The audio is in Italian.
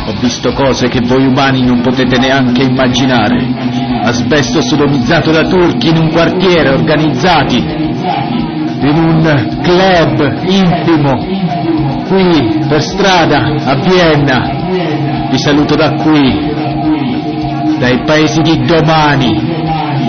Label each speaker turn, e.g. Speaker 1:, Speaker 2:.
Speaker 1: Ho visto cose che voi umani non potete neanche immaginare. Asbesto sodomizzato da turchi in un quartiere, organizzati in un club intimo, qui per strada a Vienna. Vi saluto da qui, dai paesi di domani.